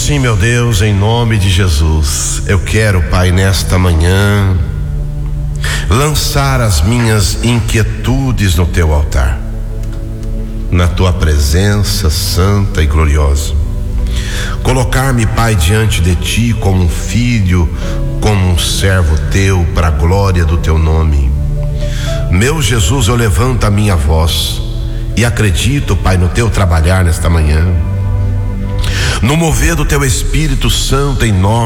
sim, meu Deus, em nome de Jesus, eu quero, Pai, nesta manhã, lançar as minhas inquietudes no teu altar, na tua presença santa e gloriosa. Colocar-me, Pai, diante de ti como um filho, como um servo teu, para a glória do teu nome. Meu Jesus, eu levanto a minha voz e acredito, Pai, no teu trabalhar nesta manhã, no mover do teu Espírito Santo em nós.